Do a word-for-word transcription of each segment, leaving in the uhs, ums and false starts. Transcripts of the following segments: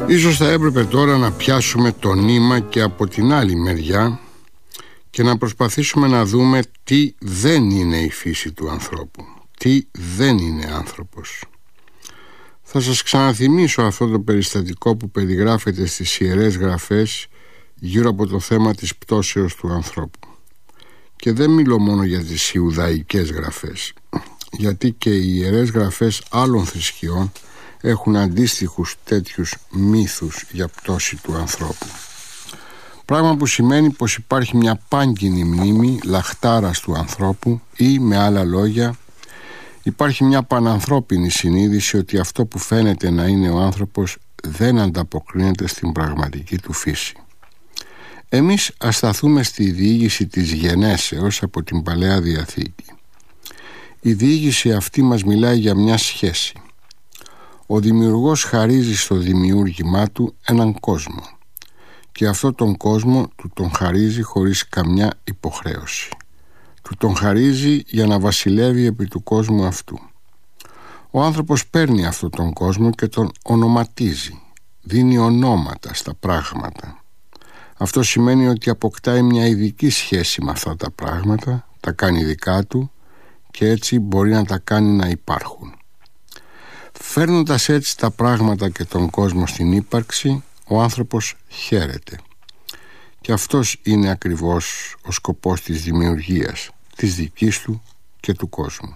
Ίσως θα έπρεπε τώρα να πιάσουμε το νήμα και από την άλλη μεριά και να προσπαθήσουμε να δούμε τι δεν είναι η φύση του ανθρώπου, τι δεν είναι άνθρωπος. Θα σας ξαναθυμίσω αυτό το περιστατικό που περιγράφεται στις Ιερές Γραφές γύρω από το θέμα της πτώσεως του ανθρώπου. Και δεν μιλώ μόνο για τις Ιουδαϊκές Γραφές, γιατί και οι Ιερές Γραφές άλλων θρησκειών έχουν αντίστοιχους τέτοιους μύθους για πτώση του ανθρώπου. Πράγμα που σημαίνει πως υπάρχει μια πάγκινη μνήμη λαχτάρας του ανθρώπου ή, με άλλα λόγια, υπάρχει μια πανανθρώπινη συνείδηση ότι αυτό που φαίνεται να είναι ο άνθρωπος δεν ανταποκρίνεται στην πραγματική του φύση. Εμείς ας σταθούμε στη διήγηση της γενέσεως από την Παλαιά Διαθήκη. Η διήγηση αυτή μας μιλάει για μια σχέση. Ο δημιουργός χαρίζει στο δημιούργημά του έναν κόσμο και αυτό τον κόσμο του τον χαρίζει χωρίς καμιά υποχρέωση. Του τον χαρίζει για να βασιλεύει επί του κόσμου αυτού. Ο άνθρωπος παίρνει αυτόν τον κόσμο και τον ονοματίζει, δίνει ονόματα στα πράγματα. Αυτό σημαίνει ότι αποκτάει μια ειδική σχέση με αυτά τα πράγματα, τα κάνει δικά του και έτσι μπορεί να τα κάνει να υπάρχουν. Φέρνοντας έτσι τα πράγματα και τον κόσμο στην ύπαρξη, ο άνθρωπος χαίρεται. Και αυτός είναι ακριβώς ο σκοπός της δημιουργίας, της δικής του και του κόσμου.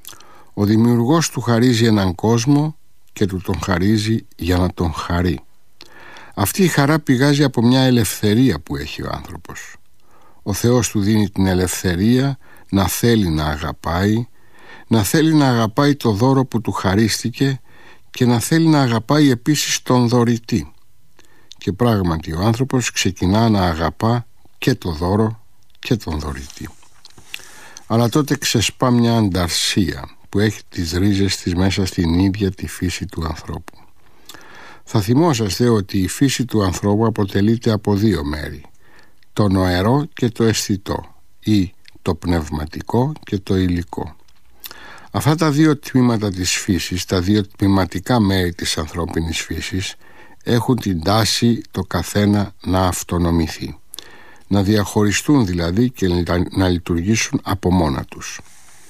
Ο δημιουργός του χαρίζει έναν κόσμο και του τον χαρίζει για να τον χαρεί. Αυτή η χαρά πηγάζει από μια ελευθερία που έχει ο άνθρωπος. Ο Θεός του δίνει την ελευθερία να θέλει να αγαπάει, να θέλει να αγαπάει το δώρο που του χαρίστηκε και να θέλει να αγαπάει επίσης τον δωρητή. Και πράγματι ο άνθρωπος ξεκινά να αγαπά και το δώρο και τον δωρητή. Αλλά τότε ξεσπά μια ανταρσία που έχει τις ρίζες της μέσα στην ίδια τη φύση του ανθρώπου. Θα θυμόσαστε ότι η φύση του ανθρώπου αποτελείται από δύο μέρη, το νοερό και το αισθητό ή το πνευματικό και το υλικό. Αυτά τα δύο τμήματα της φύσης, τα δύο τμηματικά μέρη της ανθρώπινης φύσης, έχουν την τάση το καθένα να αυτονομηθεί, να διαχωριστούν δηλαδή και να λειτουργήσουν από μόνα τους.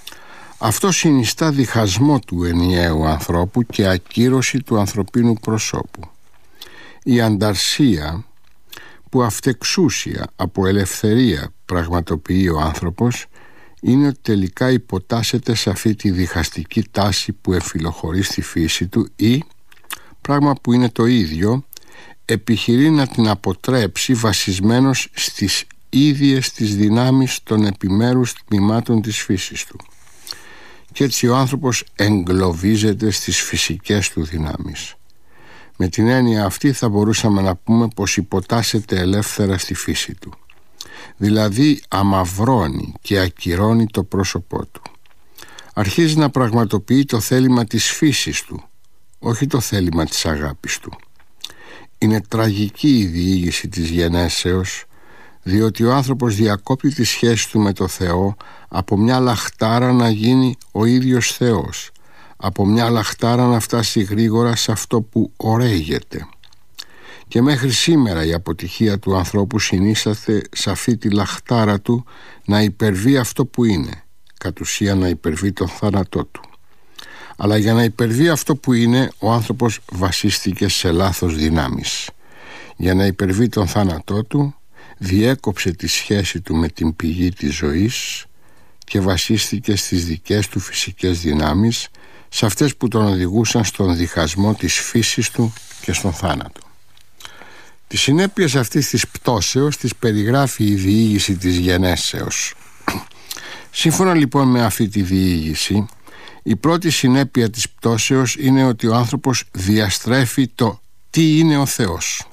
Αυτό συνιστά διχασμό του ενιαίου ανθρώπου και ακύρωση του ανθρωπίνου προσώπου. Η ανταρσία που αυτεξούσια από ελευθερία πραγματοποιεί ο άνθρωπος είναι ότι τελικά υποτάσσεται σε αυτή τη διχαστική τάση που εμφυλοχωρεί στη φύση του ή, πράγμα που είναι το ίδιο, επιχειρεί να την αποτρέψει βασισμένος στις ίδιες τις δυνάμεις των επιμέρους τμήματων της φύσης του. Και έτσι ο άνθρωπος εγκλωβίζεται στις φυσικές του δυνάμεις. Με την έννοια αυτή θα μπορούσαμε να πούμε πως υποτάσσεται ελεύθερα στη φύση του. Δηλαδή αμαυρώνει και ακυρώνει το πρόσωπό του. Αρχίζει να πραγματοποιεί το θέλημα της φύσης του, όχι το θέλημα της αγάπης του. Είναι τραγική η διήγηση της γενέσεως, διότι ο άνθρωπος διακόπτει τη σχέση του με το Θεό από μια λαχτάρα να γίνει ο ίδιος Θεός, από μια λαχτάρα να φτάσει γρήγορα σε αυτό που ωραίγεται. Και μέχρι σήμερα η αποτυχία του ανθρώπου συνίσταται σε αυτή τη λαχτάρα του να υπερβεί αυτό που είναι, κατ' ουσία να υπερβεί τον θάνατό του. Αλλά για να υπερβεί αυτό που είναι, ο άνθρωπος βασίστηκε σε λάθος δυνάμεις. Για να υπερβεί τον θάνατό του, διέκοψε τη σχέση του με την πηγή της ζωής και βασίστηκε στις δικές του φυσικές δυνάμεις, σε αυτές που τον οδηγούσαν στον διχασμό της φύσης του και στον θάνατο. Τις συνέπειες αυτής της πτώσεως τις περιγράφει η διήγηση της γενέσεως. Σύμφωνα λοιπόν με αυτή τη διήγηση, η πρώτη συνέπεια της πτώσεως είναι ότι ο άνθρωπος διαστρέφει το τι είναι ο Θεός.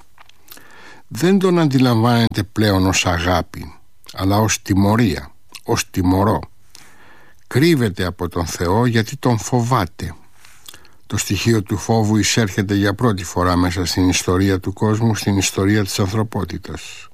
Δεν τον αντιλαμβάνεται πλέον ως αγάπη, αλλά ως τιμωρία, ως τιμωρό. Κρύβεται από τον Θεό γιατί τον φοβάται. Το στοιχείο του φόβου εισέρχεται για πρώτη φορά μέσα στην ιστορία του κόσμου, στην ιστορία της ανθρωπότητας.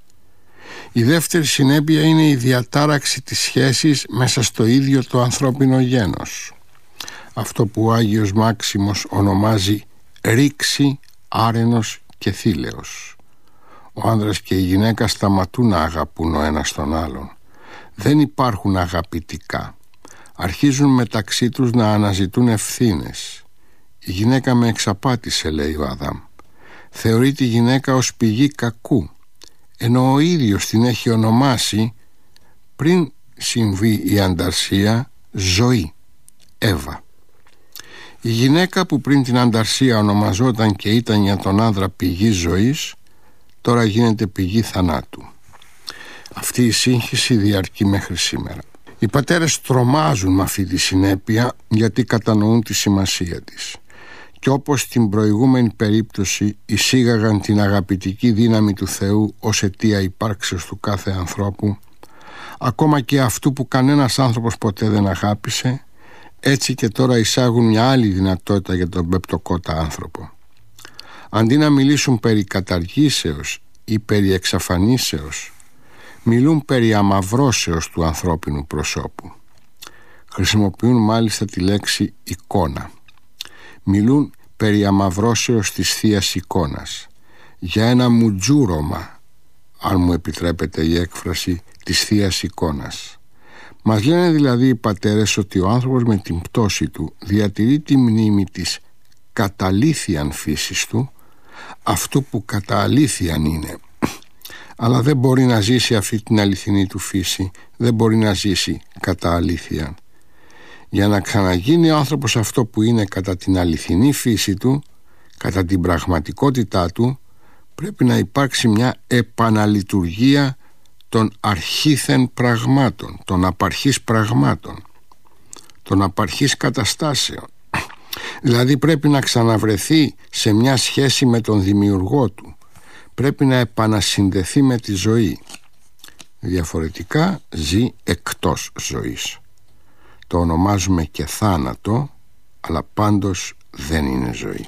Η δεύτερη συνέπεια είναι η διατάραξη της σχέσης μέσα στο ίδιο το ανθρώπινο γένος. Αυτό που ο Άγιος Μάξιμος ονομάζει ρήξη, άρενος και θήλεος. Ο άνδρας και η γυναίκα σταματούν να αγαπούν ο ένας τον άλλον. Δεν υπάρχουν αγαπητικά. Αρχίζουν μεταξύ τους να αναζητούν ευθύνες. «Η γυναίκα με εξαπάτησε», λέει ο Αδάμ. Θεωρεί τη γυναίκα ως πηγή κακού, ενώ ο ίδιος την έχει ονομάσει, πριν συμβεί η ανταρσία, ζωή, Εύα. Η γυναίκα που πριν την ανταρσία ονομαζόταν και ήταν για τον άνδρα πηγή ζωής, τώρα γίνεται πηγή θανάτου. Αυτή η σύγχυση διαρκεί μέχρι σήμερα. Οι πατέρες τρομάζουν με αυτή τη συνέπεια, γιατί κατανοούν τη σημασία της. Και όπως στην προηγούμενη περίπτωση εισήγαγαν την αγαπητική δύναμη του Θεού ως αιτία υπάρξεως του κάθε ανθρώπου, ακόμα και αυτού που κανένας άνθρωπος ποτέ δεν αγάπησε, έτσι και τώρα εισάγουν μια άλλη δυνατότητα για τον πεπτοκότα άνθρωπο. Αντί να μιλήσουν περί καταργήσεως ή περί εξαφανίσεως, μιλούν περί αμαυρώσεως του ανθρώπινου προσώπου. Χρησιμοποιούν μάλιστα τη λέξη εικόνα. Μιλούν περί αμαυρώσεως της Θείας εικόνας, για ένα μουτζούρωμα, αν μου επιτρέπετε η έκφραση, της Θείας εικόνας. Μας λένε δηλαδή οι πατέρες ότι ο άνθρωπος με την πτώση του διατηρεί τη μνήμη της καταλήθιαν φύσης του, αυτού που κατά αλήθιαν είναι, αλλά δεν μπορεί να ζήσει αυτή την αληθινή του φύση, δεν μπορεί να ζήσει κατά αλήθιαν. Για να ξαναγίνει ο άνθρωπος αυτό που είναι κατά την αληθινή φύση του, κατά την πραγματικότητά του, πρέπει να υπάρξει μια επαναλειτουργία των αρχήθεν πραγμάτων, των απαρχής πραγμάτων, των απαρχής καταστάσεων. Δηλαδή πρέπει να ξαναβρεθεί σε μια σχέση με τον δημιουργό του, πρέπει να επανασυνδεθεί με τη ζωή. Διαφορετικά ζει εκτός ζωής. Το ονομάζουμε και θάνατο, αλλά πάντως δεν είναι ζωή.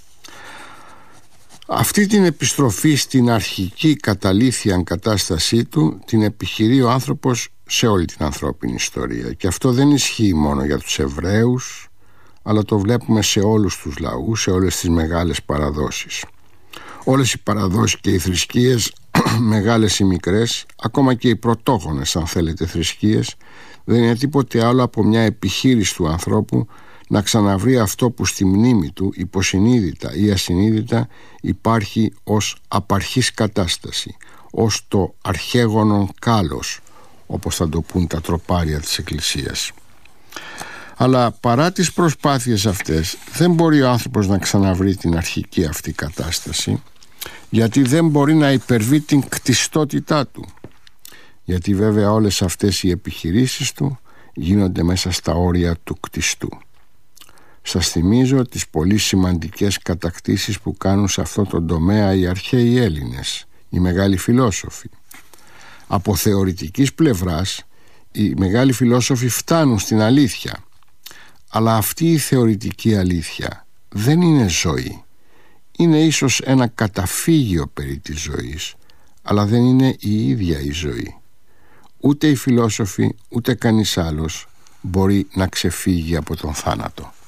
Αυτή την επιστροφή στην αρχική καταλήθιαν κατάστασή του την επιχειρεί ο άνθρωπος σε όλη την ανθρώπινη ιστορία. Και αυτό δεν ισχύει μόνο για τους Εβραίους, αλλά το βλέπουμε σε όλους τους λαούς, σε όλες τις μεγάλες παραδόσεις. Όλες οι παραδόσεις και οι θρησκείες, μεγάλες ή μικρές, ακόμα και οι πρωτόγονες αν θέλετε θρησκείες, δεν είναι τίποτε άλλο από μια επιχείρηση του ανθρώπου να ξαναβρει αυτό που στη μνήμη του υποσυνείδητα ή ασυνείδητα υπάρχει ως απαρχής κατάσταση, ως το αρχαίγωνον κάλος, όπως θα το πούν τα τροπάρια της Εκκλησίας. Αλλά παρά τις προσπάθειες αυτές δεν μπορεί ο άνθρωπος να ξαναβρει την αρχική αυτή κατάσταση, γιατί δεν μπορεί να υπερβεί την κτιστότητά του, γιατί βέβαια όλες αυτές οι επιχειρήσεις του γίνονται μέσα στα όρια του κτιστού. Σας θυμίζω τις πολύ σημαντικές κατακτήσεις που κάνουν σε αυτό το τομέα οι αρχαίοι Έλληνες, οι μεγάλοι φιλόσοφοι. Από θεωρητικής πλευράς οι μεγάλοι φιλόσοφοι φτάνουν στην αλήθεια, αλλά αυτή η θεωρητική αλήθεια δεν είναι ζωή. Είναι ίσως ένα καταφύγιο περί της ζωής, αλλά δεν είναι η ίδια η ζωή. Ούτε οι φιλόσοφοι ούτε κανείς άλλος μπορεί να ξεφύγει από τον θάνατο.